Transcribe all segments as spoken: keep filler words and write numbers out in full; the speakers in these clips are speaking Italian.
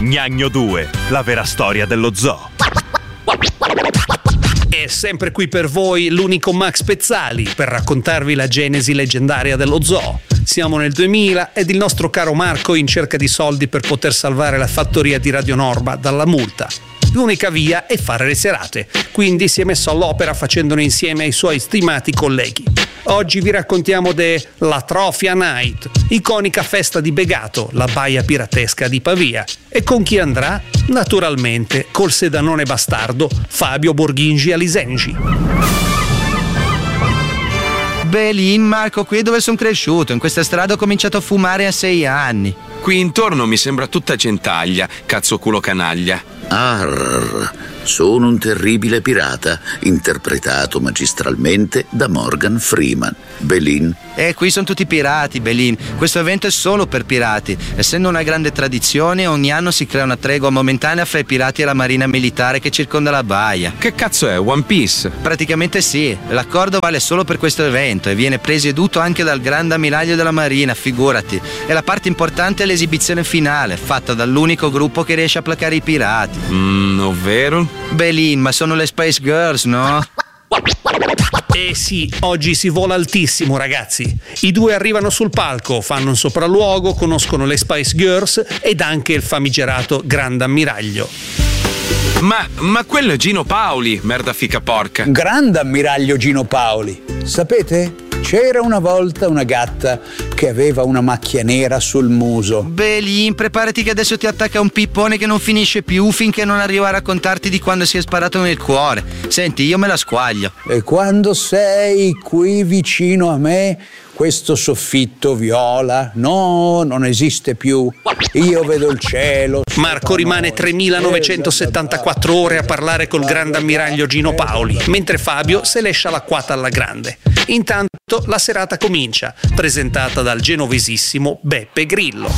Gnagno due, la vera storia dello zoo. È sempre qui per voi l'unico Max Pezzali per raccontarvi la genesi leggendaria dello zoo. Siamo nel duemila ed il nostro caro Marco in cerca di soldi per poter salvare la fattoria di Radio Norma dalla multa. L'unica via è fare le serate, quindi si è messo all'opera facendone insieme ai suoi stimati colleghi. Oggi vi raccontiamo della Trophy Night, iconica festa di Begato, la baia piratesca di Pavia. E con chi andrà? Naturalmente col sedanone bastardo Fabio Borghingi Alisengi. Belin, Marco, qui è dove sono cresciuto. In questa strada ho cominciato a fumare a sei anni. Qui intorno mi sembra tutta gentaglia, cazzo culo canaglia. Arr, sono un terribile pirata, interpretato magistralmente da Morgan Freeman. Belin. Eh, qui sono tutti pirati, Belin. Questo evento è solo per pirati. Essendo una grande tradizione, ogni anno si crea una tregua momentanea fra i pirati e la marina militare che circonda la baia. Che cazzo è, One Piece? Praticamente sì. L'accordo vale solo per questo evento e viene presieduto anche dal grande ammiraglio della marina, figurati. E la parte importante è l'esibizione finale, fatta dall'unico gruppo che riesce a placare i pirati. Mmm, ovvero? Belin, ma sono le Spice Girls, no? Eh sì, oggi si vola altissimo, ragazzi. I due arrivano sul palco, fanno un sopralluogo, conoscono le Spice Girls ed anche il famigerato Grande Ammiraglio. Ma, ma quello è Gino Paoli, merda fica porca. Grande ammiraglio Gino Paoli. Sapete? C'era una volta una gatta che aveva una macchia nera sul muso. Belin, preparati che adesso ti attacca un pippone che non finisce più finché non arriva a raccontarti di quando si è sparato nel cuore. Senti, io me la squaglio. E quando sei qui vicino a me, questo soffitto viola, no, non esiste più. Io vedo il cielo. Marco rimane tremilanovecentosettantaquattro ore a parlare col grande ammiraglio Gino Paoli, mentre Fabio se l'esce l'acquata alla grande. Intanto la serata comincia, presentata dal genovesissimo Beppe Grillo.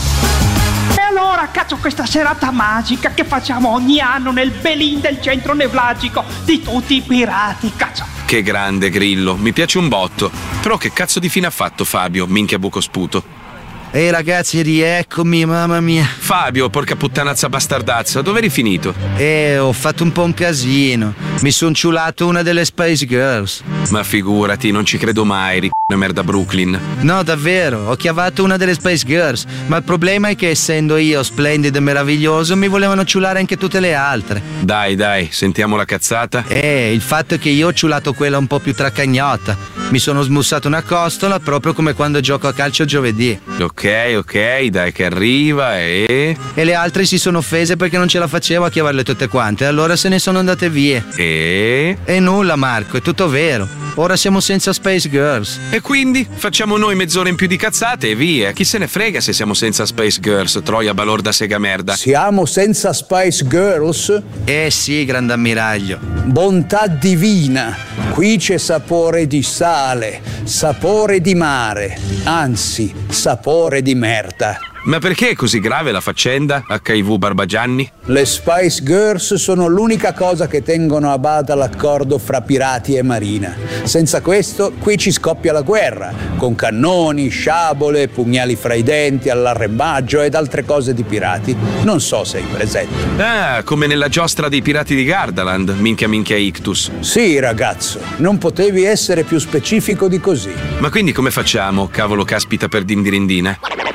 E allora, cazzo, questa serata magica che facciamo ogni anno nel Belin del centro nevralgico di tutti i pirati, cazzo. Che grande Grillo, mi piace un botto. Però che cazzo di fine ha fatto Fabio, minchia buco sputo? Ehi ragazzi, rieccomi, mamma mia. Fabio, porca puttanazza bastardazza, dove eri finito? Eh, ho fatto un po' un casino. Mi son ciulato una delle Spice Girls. Ma figurati, non ci credo mai, r***a merda Brooklyn. No, davvero, ho chiavato una delle Spice Girls. Ma il problema è che essendo io splendido e meraviglioso, mi volevano ciulare anche tutte le altre. Dai, dai, sentiamo la cazzata. Eh, il fatto è che io ho ciulato quella un po' più tracagnota. Mi sono smussato una costola proprio come quando gioco a calcio giovedì. Ok, ok, dai che arriva e... E le altre si sono offese perché non ce la facevo a chiavarle tutte quante, allora se ne sono andate via. E... E nulla Marco, è tutto vero. Ora siamo senza Spice Girls. E quindi? Facciamo noi mezz'ora in più di cazzate e via. Chi se ne frega se siamo senza Spice Girls, troia balorda sega merda. Siamo senza Spice Girls? Eh sì, grande ammiraglio. Bontà divina. Qui c'è sapore di sale, sapore di mare, anzi, sapore di merda. Ma perché è così grave la faccenda, acca i vu Barbagianni? Le Spice Girls sono l'unica cosa che tengono a bada l'accordo fra pirati e marina. Senza questo, qui ci scoppia la guerra, con cannoni, sciabole, pugnali fra i denti, all'arrembaggio ed altre cose di pirati. Non so se hai presente. Ah, come nella giostra dei pirati di Gardaland, minchia minchia ictus. Sì, ragazzo, non potevi essere più specifico di così. Ma quindi come facciamo, cavolo caspita per dindirindina?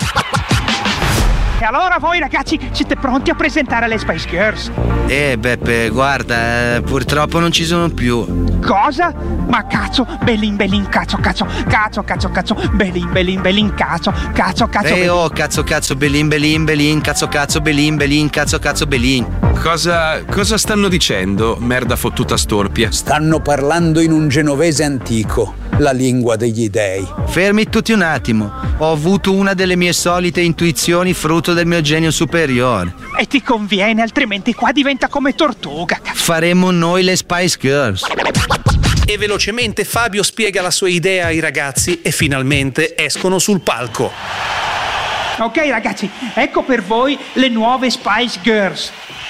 E allora voi ragazzi siete pronti a presentare le Spice Girls? Eh Beppe, guarda, eh, purtroppo non ci sono più. Cosa? Ma cazzo, Belin, Belin, cazzo, cazzo, cazzo, cazzo, cazzo, Belin, Belin, Belin, cazzo, cazzo, cazzo, Eh oh, cazzo, cazzo, Belin, Belin, Belin, cazzo, cazzo, Belin, Belin, cazzo, cazzo, Belin. Cosa, cosa stanno dicendo, merda fottuta storpia? Stanno parlando in un genovese antico, la lingua degli dei. Fermi tutti un attimo, ho avuto una delle mie solite intuizioni frutto del mio genio superiore. E ti conviene, altrimenti qua diventa come Tortuga. Faremo noi le Spice Girls. E velocemente Fabio spiega la sua idea ai ragazzi e finalmente escono sul palco. Ok ragazzi, ecco per voi le nuove Spice Girls.